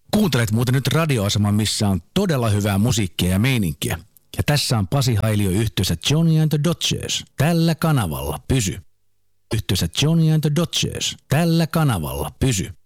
Kuuntelet muuten nyt radioaseman, missä on todella hyvää musiikkia ja meininkiä. Ja tässä on Pasi Hailio yhtyeessä Johnny and the Dodgers. Tällä kanavalla pysy. Yhtyeessä Johnny and the Dodgers. Tällä kanavalla pysy.